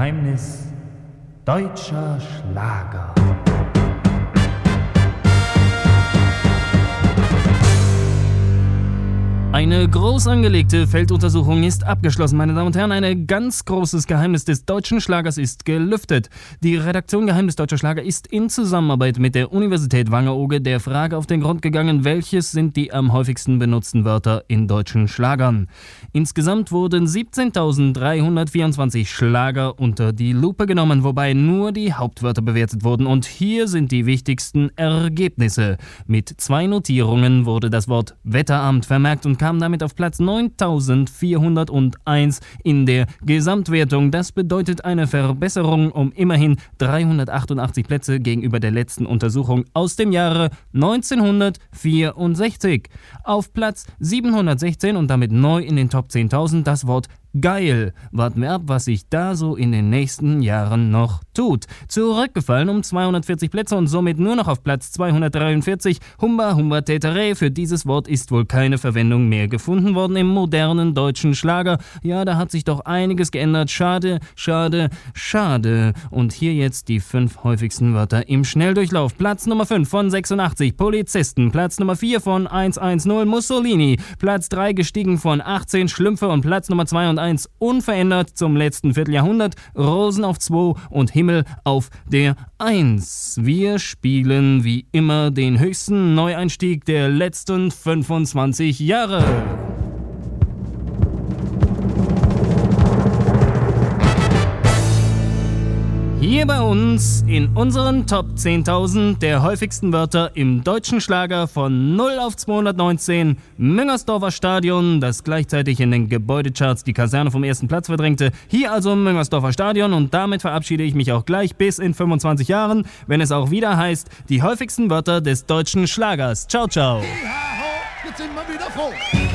Geheimnis deutscher Schlager. Eine groß angelegte Felduntersuchung ist abgeschlossen, meine Damen und Herren. Ein ganz großes Geheimnis des deutschen Schlagers ist gelüftet. Die Redaktion Geheimnis deutscher Schlager ist in Zusammenarbeit mit der Universität Wangerooge der Frage auf den Grund gegangen, welches sind die am häufigsten benutzten Wörter in deutschen Schlagern. Insgesamt wurden 17.324 Schlager unter die Lupe genommen, wobei nur die Hauptwörter bewertet wurden. Und hier sind die wichtigsten Ergebnisse. Mit 2 Notierungen wurde das Wort Wetteramt vermerkt und kam damit auf Platz 9401 in der Gesamtwertung. Das bedeutet eine Verbesserung um immerhin 388 Plätze gegenüber der letzten Untersuchung aus dem Jahre 1964. Auf Platz 716 und damit neu in den Top 10.000 das Wort geil. Warten wir ab, was sich da so in den nächsten Jahren noch tut. Zurückgefallen um 240 Plätze und somit nur noch auf Platz 243. Humba Humba Täterä. Für dieses Wort ist wohl keine Verwendung mehr gefunden worden im modernen deutschen Schlager. Ja, da hat sich doch einiges geändert. Schade, schade, schade. Und hier jetzt die 5 häufigsten Wörter im Schnelldurchlauf. Platz Nummer 5 von 86 Polizisten. Platz Nummer 4 von 110 Mussolini. Platz 3 gestiegen von 18 Schlümpfe und Platz Nummer 2 und 1 unverändert zum letzten Vierteljahrhundert. Rosen auf 2 und Himmel auf der 1. Wir spielen wie immer den höchsten Neueinstieg der letzten 25 Jahre. Hier bei uns in unseren Top 10.000 der häufigsten Wörter im deutschen Schlager von 0 auf 219 Müngersdorfer Stadion, das gleichzeitig in den Gebäudecharts die Kaserne vom ersten Platz verdrängte. Hier also Müngersdorfer Stadion und damit verabschiede ich mich auch gleich bis in 25 Jahren, wenn es auch wieder heißt, die häufigsten Wörter des deutschen Schlagers. Ciao, ciao. Jetzt sind wir wieder froh.